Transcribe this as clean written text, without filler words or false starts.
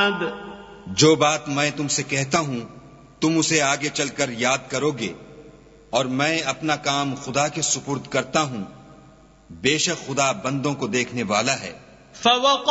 بعد जो बात मैं तुमसे कहता हूँ तुम उसे आगे चलकर याद करोगे, और मैं अपना काम खुदा के सुपुर्द करता हूँ। बेशक खुदा बंदों को देखने वाला है।